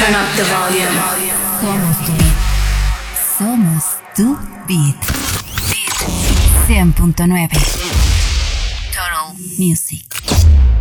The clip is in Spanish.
Turn up the volume. Somos tu beat. 100.9 Total Music.